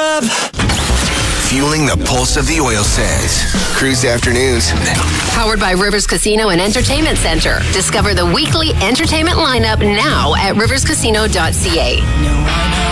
up. Fueling the pulse of the oil sands. Cruise Afternoons. Powered by Rivers Casino and Entertainment Center. Discover the weekly entertainment lineup now at riverscasino.ca.